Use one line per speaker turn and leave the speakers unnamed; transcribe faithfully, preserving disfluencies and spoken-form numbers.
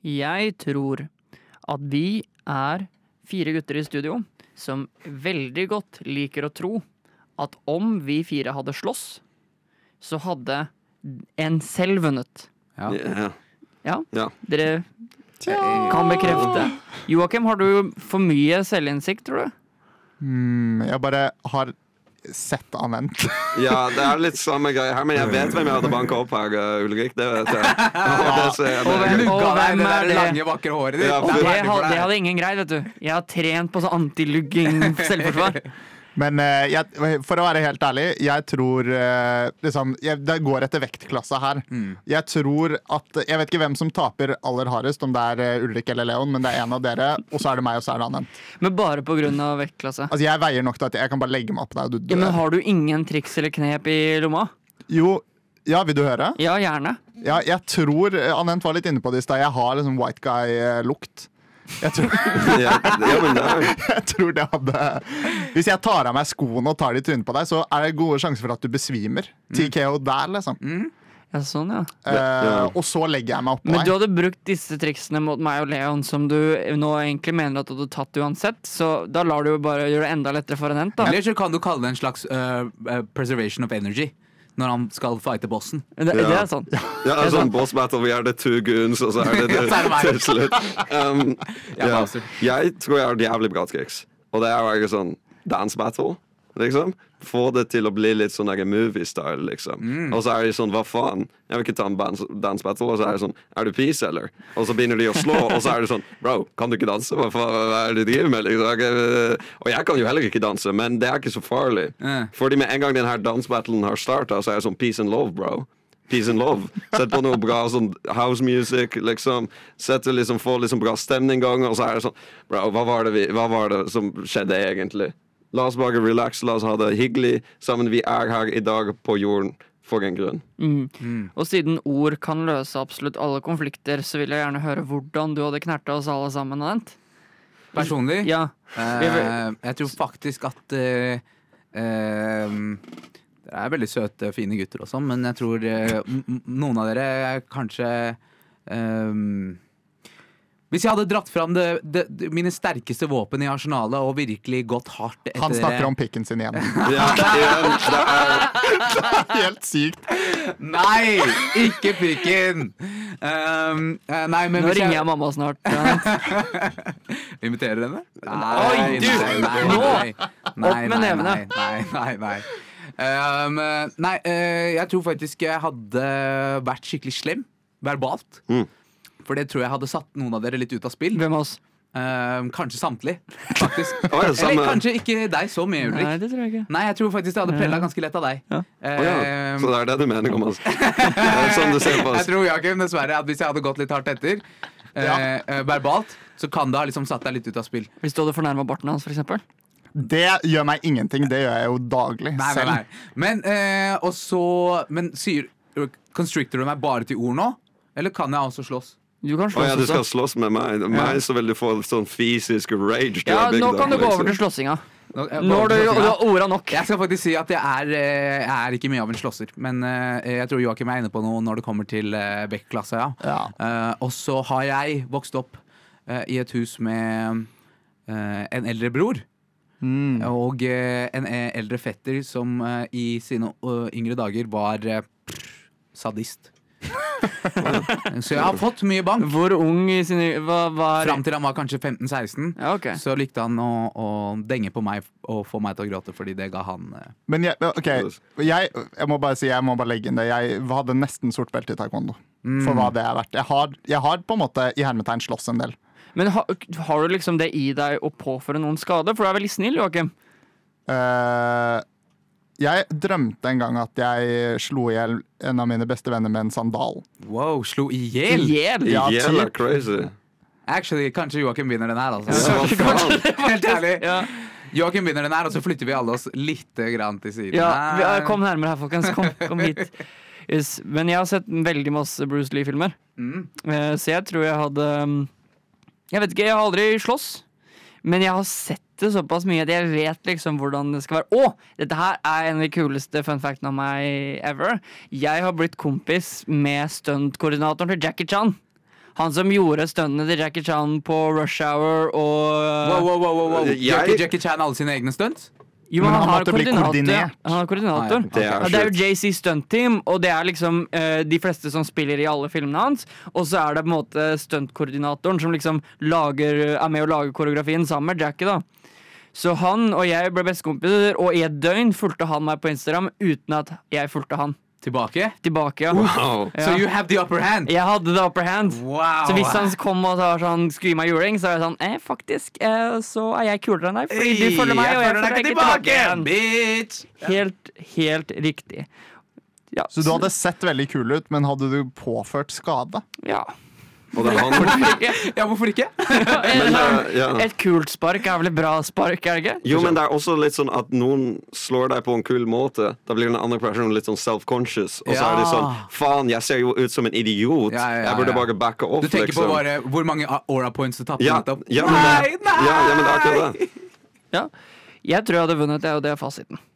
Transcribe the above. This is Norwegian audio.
Jeg tror at vi er fire gutter i studio som veldig godt liker å tro at om vi fire hadde slåss, så hadde en selv vunnet.
Ja.
Ja.
Ja,
Ja.
dere kan bekrefte. Joakim, har du for mye selvinnsikt, tror du?
Mm, jeg bare har sett anvendt.
Ja, det er litt samme greie her, men jeg vet hvem jeg hadde banket opp her, uh, Ulrik. Det vet jeg. Og det ser jeg
Og hvem-
med.
Lugga
Og
deg
hvem
det
er
der
det?
lange, vakre håret ditt.
Ja,
Og
for-
det,
Ferdig for
hadde,
deg.
det hadde ingen greid, vet du. Jeg har trent på sånn antilugging selvforsvar.
Men eh, jeg, for å være helt ærlig, jeg tror eh, liksom, jeg, det går etter vektklasse her.
Mm.
Jeg tror at Jeg vet ikke hvem som taper aller hardest, om det er eh, Ulrik eller Leon, men det er en av dere, og så er det meg, og så er det Anent.
Men bare på grunn av vektklasse.
Altså, jeg veier nok til at jeg kan bare legge meg opp der, og du
Ja, men
dør.
har du ingen triks eller knep i lomma?
Jo, ja, vil du høre?
Ja, gjerne.
Ja, jeg tror eh, Anent var litt inne på det i stad. Jeg har liksom white guy-lukt. Jeg tror,
Ja, ja, men det er
jeg tror det hadde Hvis jeg tar av meg skoene og tar de i trynet på deg, så er det gode sjanser for at du besvimer. T K O der, liksom.
Ja, sånn, ja.
Eh, og så legger jeg meg oppå
Men du
deg.
hadde brukt disse triksene mot meg og Leon som du nå egentlig mener at du hadde tatt uansett, så da lar du jo bare gjøre det enda lettere for en hent, da.
Eller så kan du kalle det en slags uh, uh, preservation of energy når han skal fighte bossen.
Det, det
Ja.
er sånn.
Ja,
Det er
sånn
sant.
boss battle, vi er det two goons, og så er det det
Så er det meg.
til slutt. Um,
Ja,
ja.
Bowser.
Jeg tror jeg har et jævlig bra triks, og det er jo ikke sånn dance battle, liksom. Få det til å bli litt sånn der movie-style, liksom.
Mm.
Og så er de sånn, hva faen? Jeg vil ikke ta en dance, dance battle, og så er det sånn, er du peace, eller? Og så begynner de å slå, og så er det sånn, bro, kan du ikke danse? Hva faen hva er det du driver med, liksom? Jeg- Og jeg kan jo heller ikke danse, men det er ikke så farlig.
Eh.
Fordi med en gang den her dance battlen har startet, så er det sånn peace and love, bro. Peace and love. Sett på noe bra sånn house music, liksom. Sett det liksom, få liksom bra stemning i gang, og så er det sånn, bro, hva var det, vi, hva var det som skjedde egentlig? La oss bare relax, la oss ha det hyggelig sammen. Vi er her i dag på jorden for en grunn.
Mm. Og siden ord kan løse absolutt alle konflikter, så vil jeg gjerne høre hvordan du hadde knerta oss alle sammen, Anent.
Personlig?
Ja.
Eh, jeg tror faktisk at eh, eh, dere er veldig søte, fine gutter og sånn, men jeg tror eh, m- m- noen av dere er kanskje eh, hvis jeg hadde dratt fram det, det, det, mine sterkeste våpen i arsenalet og virkelig gått hardt etter
Han snakker om pikken sin igjen.
Ja, igjen, det er,
Helt sykt.
Nei, ikke pikken! Um, eh, nei, men
Nå
hvis
ringer jeg mamma snart. Anent.
Inviterer henne?
Oi, du! Nå! Opp med nevene.
Nei, nei, nei. Um, nei, eh, jeg tror faktisk jeg hadde vært skikkelig slem verbalt.
Mm.
For det tror jeg hadde satt noen av dere litt ut av spill.
Hvem av oss?
Um, kanskje samtlige, faktisk.
Å, ja, samme.
Eller kanskje ikke deg så mye, Ulrik.
Nei, det tror jeg ikke.
Nei, jeg tror faktisk det hadde prella ganske lett av deg.
Ja.
Eh,
Å ja, så det er det du mener om oss. Det er sånn du ser på
jeg
oss.
tror Jakob, dessverre, at hvis jeg hadde gått litt hardt etter eh,
Ja.
eh, verbalt, så kan det ha liksom satt deg litt ut av spill.
Hvis du hadde fornærma barten hans, for eksempel.
Det gjør meg ingenting. Det gjør jeg jo daglig
Nei, nei,
selv.
nei. Men, eh, og så Men sier constrictor du meg bare til ord nå? Eller kan jeg også slåss?
Du kan
Å
slåss
ja, du skal
også.
slåss med meg. Meg så vil du få sånn fysisk rage. Du
Ja,
har bygd
nå
opp,
kan du gå over
liksom.
til slåssinga.
Nå, jeg,
Nå har du, du har orda nok.
Jeg skal faktisk si at jeg er, eh, jeg er ikke mye av en slåsser. Men eh, jeg tror Joakim er inne på noe når det kommer til uh, Beck-klassa. Ja.
Ja.
Eh, og så har jeg vokst opp eh, i et hus med eh, en eldre bror.
Mm.
Og eh, en eh, eldre fetter som eh, i sine eh, yngre dager var eh, sadist. Så jeg har fått mye bank.
Hvor ung i sine hva, hva er-
Fram til han var kanskje femten seksten.
Ja, ok.
Så likte han å, å denge på meg og få meg til å gråte, fordi det ga han eh,
Men jeg, ok, jeg, jeg må bare si Jeg må bare legge inn det. Jeg hadde nesten sort belte i taekwondo. For hva det er verdt. Jeg har, jeg har på en måte i hermetegn slåss en del.
Men ha, har du liksom det i deg å påføre noen skade? For du er veldig snill, Joakim.
Eh, jeg drømte en gang at jeg slo i hjel en av mine beste venner med en sandal.
Wow, slo i hjel!
Hjel.
Ja,
Jævla
typ.
crazy.
Actually, kanskje Joakim vinner den her, altså.
Ja, hva faen?
Helt ærlig.
Ja.
Joakim vinner den her, og så flytter vi alle oss litt grann til siden.
Ja, vi,
Nei.
kom nærmere her, folkens. Kom, kom hit. Yes. Men jeg har sett veldig masse Bruce Lee-filmer.
Mm.
Eh, Så jeg tror jeg hadde um, Jeg vet ikke, jeg har aldri slåss. Men jeg har sett det såpass mye at jeg vet liksom hvordan det skal være. Å! Dette her er en av de kuleste fun factene av meg ever. Jeg har blitt kompis med stuntkoordinatoren til Jackie Chan. Han som gjorde stuntene til Jackie Chan på Rush Hour og
Wow, wow, wow, wow, wow.
Jeg-
Gjør ikke Jackie Chan alle sine egne stunts?
Jo,
Men
men han,
han
har
måtte bli
koordinator.
koordinert.
Han har koordinator.
Ah, ja.
Det er
Ja, det er jo
sjukt.
J C Stunt Team, og det er liksom eh, de fleste som spiller i alle filmene hans. Og så er det på en måte stuntkoordinatoren som liksom lager, er med å lage koreografien sammen med Jackie, da. Så han og jeg ble bestekompiser, og i et døgn fulgte han meg på Instagram uten at jeg fulgte han.
Tilbake?
Tilbake, ja.
Wow.
Ja.
So you have the upper hand?
Jeg hadde the upper hand.
Wow.
Så hvis han kom og sa sånn, skulle gi meg juling, så er jeg sånn eh, faktisk, eh, så er jeg kulere enn deg. Fordi du følger meg, og jeg følger deg ikke tilbake igjen.
Bitch!
Helt, helt riktig. Ja,
Så du hadde sett veldig kul ut, men hadde du påført skade?
Ja.
Og det er han
Ja, hvorfor ikke?
men, eh, ja.
Et kult spark er vel et bra spark, er det ikke?
Jo, men det er også litt sånn at noen slår deg på en kul måte. Da blir den andre personen litt sånn self-conscious. Og så er det sånn
Ja.
faen, jeg ser jo ut som en idiot.
Ja, ja, ja,
Jeg burde
ja.
bare backe off.
Du tenker
liksom.
på bare hvor mange aura points du tapte
Ja,
nettopp?
ja, men det-
Nei, nei!
Ja, ja, men det er akkurat det.
Ja. Jeg tror jeg hadde vunnet, det, og det er fasiten.